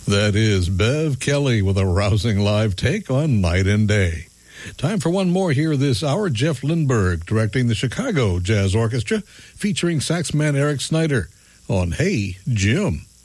That is Bev Kelly with a rousing live take on Night and Day. Time for one more here this hour. Jeff Lindberg directing the Chicago Jazz Orchestra featuring saxman Eric Snyder on Hey Jim.